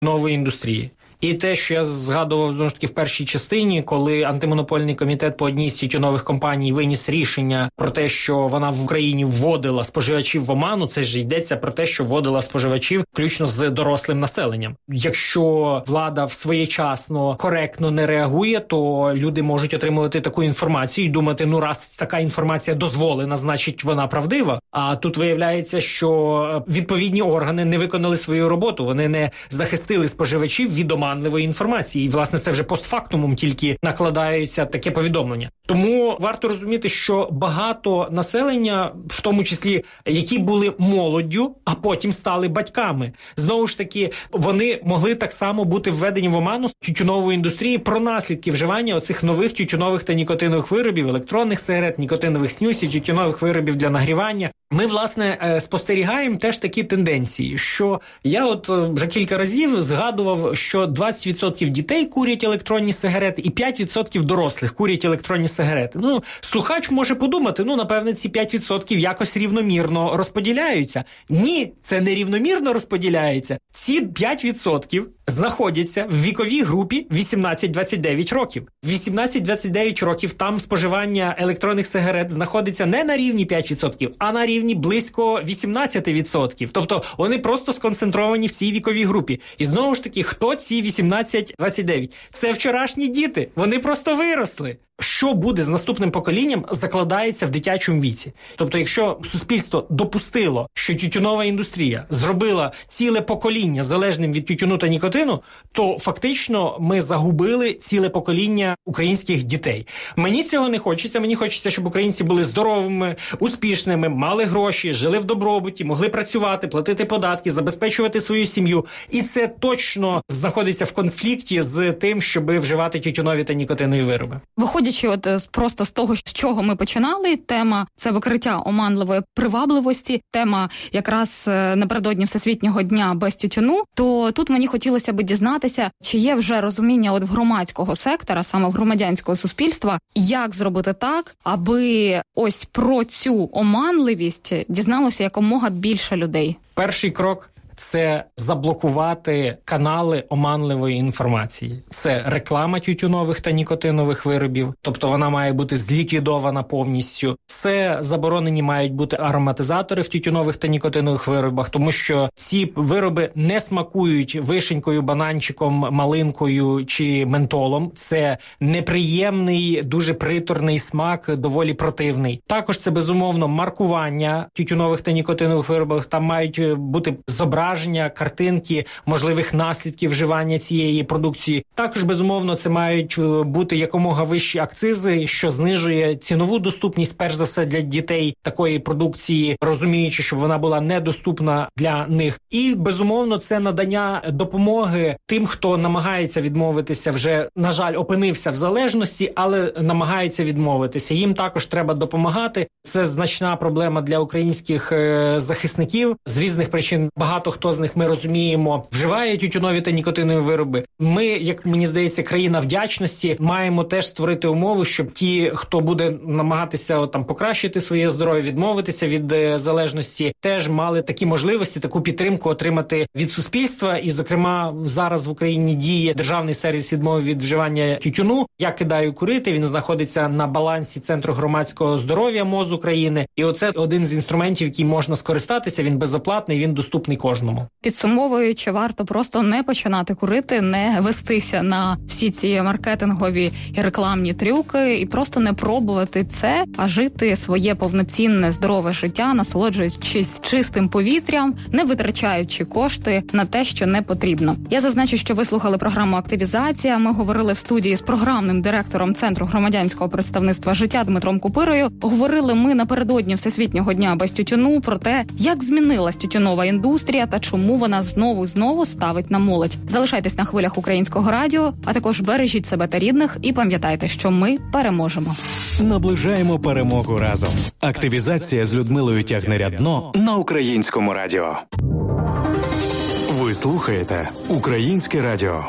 нової індустрії. І те, що я згадував, знову ж таки, в першій частині, коли антимонопольний комітет по одній з тютюнових компаній виніс рішення про те, що вона в Україні вводила споживачів в оману, це ж йдеться про те, що вводила споживачів включно з дорослим населенням. Якщо влада своєчасно, коректно не реагує, то люди можуть отримувати таку інформацію і думати, ну раз така інформація дозволена, значить вона правдива. А тут виявляється, що відповідні органи не виконали свою роботу, вони не захистили споживачів від оману інформації. І, власне, це вже постфактумом тільки накладається таке повідомлення. Тому варто розуміти, що багато населення, в тому числі, які були молоддю, а потім стали батьками. Знову ж таки, вони могли так само бути введені в оману з тютюнової індустрії про наслідки вживання оцих нових тютюнових та нікотинових виробів, електронних сигарет, нікотинових снюсів, тютюнових виробів для нагрівання. Ми, власне, спостерігаємо теж такі тенденції, що я от вже кілька разів згадував, що 20% дітей курять електронні сигарети і 5% дорослих курять електронні сигарети. Ну, слухач може подумати, ну, напевне, ці 5% якось рівномірно розподіляються. Ні, це не рівномірно розподіляється. Ці 5% знаходяться в віковій групі 18-29 років. 18-29 років там споживання електронних сигарет знаходиться не на рівні 5%, а на рівні близько 18%. Тобто вони просто сконцентровані в цій віковій групі. І знову ж таки, хто ці 18-29? Це вчорашні діти. Вони просто виросли. Що буде з наступним поколінням, закладається в дитячому віці. Тобто, якщо суспільство допустило, що тютюнова індустрія зробила ціле покоління залежним від тютюну та нікотину, то фактично ми загубили ціле покоління українських дітей. Мені цього не хочеться. Мені хочеться, щоб українці були здоровими, успішними, мали гроші, жили в добробуті, могли працювати, платити податки, забезпечувати свою сім'ю. І це точно знаходиться в конфлікті з тим, щоб вживати тютюнові та нікотинові вироби. Виходячи просто з того, з чого ми починали, тема – це викриття оманливої привабливості, тема якраз напередодні Всесвітнього дня без тютюну, то тут мені хотілося б дізнатися, чи є вже розуміння от в громадського сектора, саме в громадянського суспільства, як зробити так, аби ось про цю оманливість дізналося якомога більше людей. Перший крок – це заблокувати канали оманливої інформації. Це реклама тютюнових та нікотинових виробів, тобто вона має бути зліквідована повністю. Це заборонені мають бути ароматизатори в тютюнових та нікотинових виробах, тому що ці вироби не смакують вишенькою, бананчиком, малинкою чи ментолом. Це неприємний, дуже приторний смак, доволі противний. Також це, безумовно, маркування тютюнових та нікотинових виробів. Там мають бути зображення, картинки можливих наслідків вживання цієї продукції. Також, безумовно, це мають бути якомога вищі акцизи, що знижує цінову доступність, перш за все, для дітей такої продукції, розуміючи, щоб вона була недоступна для них. І, безумовно, це надання допомоги тим, хто намагається відмовитися, вже, на жаль, опинився в залежності, але намагається відмовитися. Їм також треба допомагати. Це значна проблема для українських захисників. З різних причин багато хто з них, ми розуміємо, вживає тютюнові та нікотинові вироби. Ми, як мені здається, країна вдячності, маємо теж створити умови, щоб ті, хто буде намагатися покращити своє здоров'я, відмовитися від залежності, теж мали такі можливості, таку підтримку отримати від суспільства. І, зокрема, зараз в Україні діє державний сервіс відмови від вживання тютюну. Я кидаю курити, він знаходиться на балансі Центру громадського здоров'я МОЗ України. І оце один з інструментів, який можна скористатися, він безоплатний, він доступний кожному. Підсумовуючи, варто просто не починати курити, не вестися на всі ці маркетингові і рекламні трюки і просто не пробувати це, а жити своє повноцінне здорове життя, насолоджуючись чистим повітрям, не витрачаючи кошти на те, що не потрібно. Я зазначу, що ви слухали програму «Активізація». Ми говорили в студії з програмним директором Центру громадянського представництва життя Дмитром Купирою. Говорили ми напередодні Всесвітнього дня без тютюну про те, як змінилась тютюнова індустрія та чому вона знову ставить на молодь. Залишайтесь на хвилях Українського радіо, а також бережіть себе та рідних і пам'ятайте, що ми переможемо. Наближаємо перемогу разом. Активізація з Людмилою Тягнеря-Дно на Українському радіо. Ви слухаєте Українське радіо.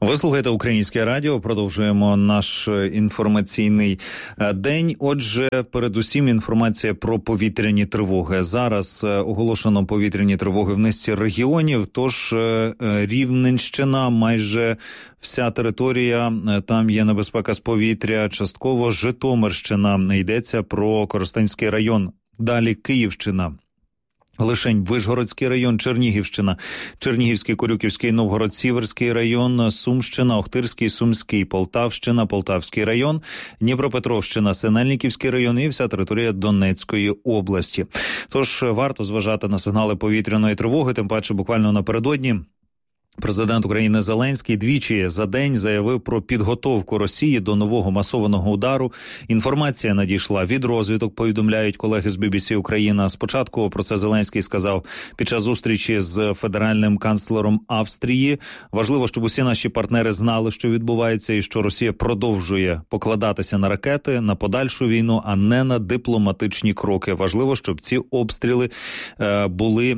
Ви слухаєте Українське радіо, продовжуємо наш інформаційний день. Отже, передусім інформація про повітряні тривоги. Зараз оголошено повітряні тривоги в низці регіонів, тож Рівненщина, майже вся територія, там є небезпека з повітря, частково Житомирщина, йдеться про Коростенський район. Далі Київщина. Лишень Вишгородський район, Чернігівщина, Чернігівський, Корюківський, Новгород-Сіверський район, Сумщина, Охтирський, Сумський, Полтавщина, Полтавський район, Дніпропетровщина, Синельниківський район і вся територія Донецької області. Тож варто зважати на сигнали повітряної тривоги, тим паче буквально напередодні президент України Зеленський двічі за день заявив про підготовку Росії до нового масованого удару. Інформація надійшла від розвідок, повідомляють колеги з BBC Україна. Спочатку про це Зеленський сказав під час зустрічі з федеральним канцлером Австрії. Важливо, щоб усі наші партнери знали, що відбувається, і що Росія продовжує покладатися на ракети, на подальшу війну, а не на дипломатичні кроки. Важливо, щоб ці обстріли були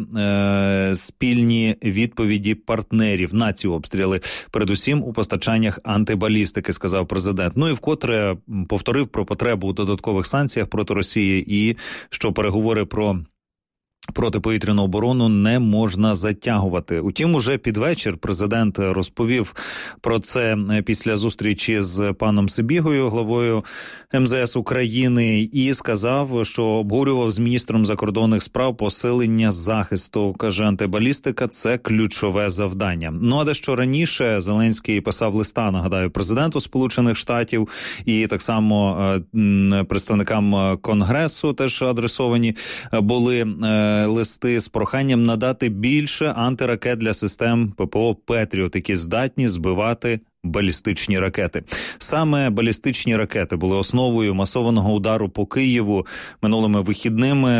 спільні відповіді партнерів на ці обстріли, передусім у постачаннях антибалістики, сказав президент. Ну і вкотре повторив про потребу у додаткових санкціях проти Росії і що переговори про протиповітряну оборону не можна затягувати. Утім, уже під вечір президент розповів про це після зустрічі з паном Сибігою, главою МЗС України, і сказав, що обговорював з міністром закордонних справ посилення захисту. Каже, антибалістика – це ключове завдання. Ну, а дещо раніше Зеленський писав листа, нагадаю, президенту Сполучених Штатів і так само представникам Конгресу теж адресовані були листи з проханням надати більше антиракет для систем ППО «Петріот», які здатні збивати балістичні ракети. Саме балістичні ракети були основою масованого удару по Києву минулими вихідними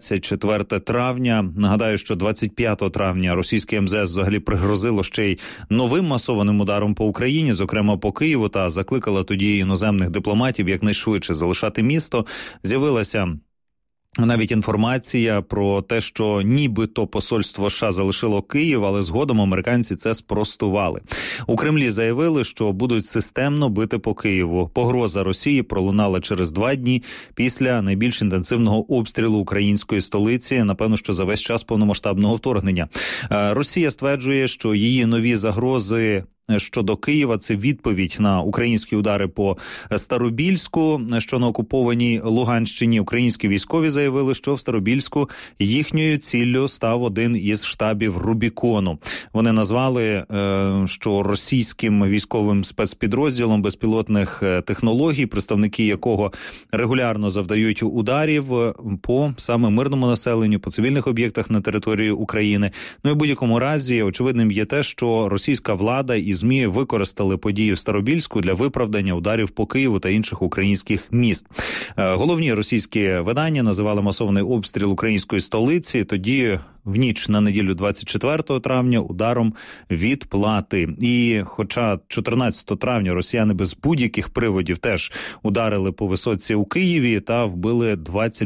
24 травня. Нагадаю, що 25 травня російське МЗС взагалі пригрозило ще й новим масованим ударом по Україні, зокрема по Києву, та закликало тоді іноземних дипломатів якнайшвидше залишати місто. З'явилася навіть інформація про те, що нібито посольство США залишило Київ, але згодом американці це спростували. У Кремлі заявили, що будуть системно бити по Києву. Погроза Росії пролунала через 2 дні після найбільш інтенсивного обстрілу української столиці, напевно, що за весь час повномасштабного вторгнення. Росія стверджує, що її нові загрози щодо Києва – це відповідь на українські удари по Старобільську, що на окупованій Луганщині. Українські військові заявили, що в Старобільську їхньою ціллю став один із штабів Рубікону. Вони назвали, що російським військовим спецпідрозділом безпілотних технологій, представники якого регулярно завдають ударів по саме мирному населенню, по цивільних об'єктах на території України. Ну і в будь-якому разі очевидним є те, що російська влада і ЗМІ використали події в Старобільську для виправдання ударів по Києву та інших українських міст. Головні російські видання називали масований обстріл української столиці тоді в ніч на неділю 24 травня ударом відплати. І хоча 14 травня росіяни без будь-яких приводів теж ударили по висотці у Києві та вбили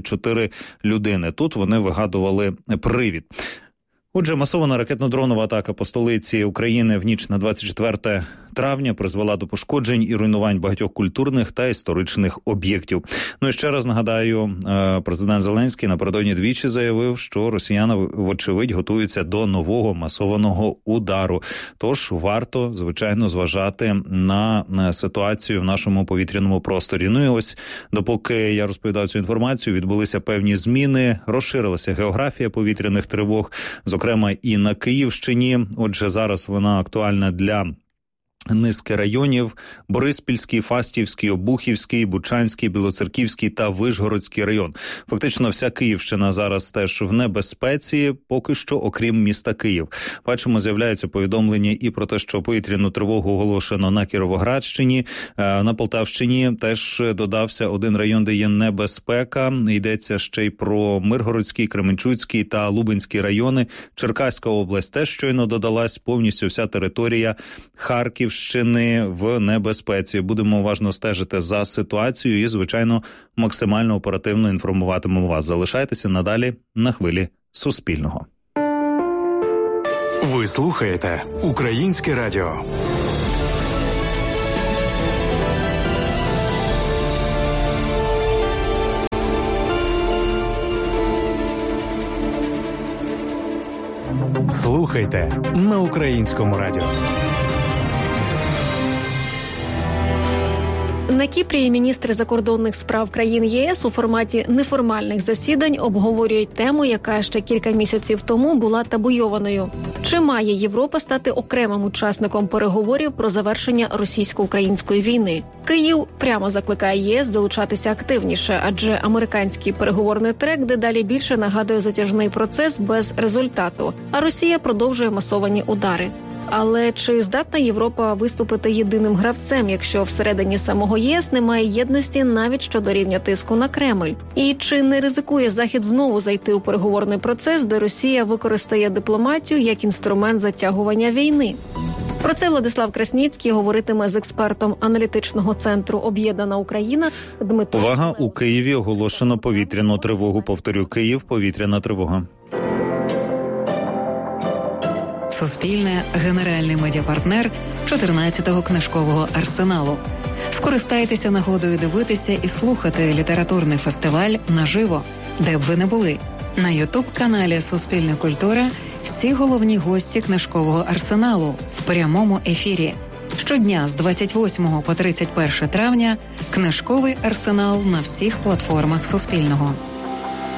24 людини. Тут вони вигадували привід. Отже, масована ракетно-дронова атака по столиці України в ніч на 24 травня призвела до пошкоджень і руйнувань багатьох культурних та історичних об'єктів. Ну і ще раз нагадаю, президент Зеленський напередодні двічі заявив, що росіяни, вочевидь, готуються до нового масованого удару. Тож варто, звичайно, зважати на ситуацію в нашому повітряному просторі. Ну і ось, допоки я розповідав цю інформацію, відбулися певні зміни, розширилася географія повітряних тривог, зокрема і на Київщині. Отже, зараз вона актуальна для низки районів: Бориспільський, Фастівський, Обухівський, Бучанський, Білоцерківський та Вишгородський район. Фактично вся Київщина зараз теж в небезпеці, поки що, окрім міста Київ. Бачимо, з'являються повідомлення і про те, що повітряну тривогу оголошено на Кіровоградщині, на Полтавщині теж додався один район, де є небезпека. Йдеться ще й про Миргородський, Кременчуцький та Лубенський райони. Черкаська область теж щойно додалась, повністю вся територія Харківщини в небезпеці. Будемо уважно стежити за ситуацією і, звичайно, максимально оперативно інформуватимемо вас. Залишайтеся надалі на хвилі Суспільного. Ви слухаєте Українське радіо. Слухайте на Українському радіо. На Кіпрі міністри закордонних справ країн ЄС у форматі неформальних засідань обговорюють тему, яка ще кілька місяців тому була табуйованою. Чи має Європа стати окремим учасником переговорів про завершення російсько-української війни? Київ прямо закликає ЄС долучатися активніше, адже американський переговорний трек дедалі більше нагадує затяжний процес без результату, а Росія продовжує масовані удари. Але чи здатна Європа виступити єдиним гравцем, якщо всередині самого ЄС немає єдності навіть щодо рівня тиску на Кремль? І чи не ризикує Захід знову зайти у переговорний процес, де Росія використає дипломатію як інструмент затягування війни? Про це Владислав Красніцький говоритиме з експертом аналітичного центру «Об'єднана Україна» Дмитром. Увага! У Києві оголошено повітряну тривогу. Повторю, Київ, повітряна тривога. Суспільне, генеральний медіапартнер 14-го книжкового арсеналу. Скористайтеся нагодою дивитися і слухати літературний фестиваль наживо, де б ви не були. На ютуб-каналі «Суспільна культура» всі головні гості книжкового арсеналу в прямому ефірі. Щодня з 28 по 31 травня книжковий арсенал на всіх платформах Суспільного.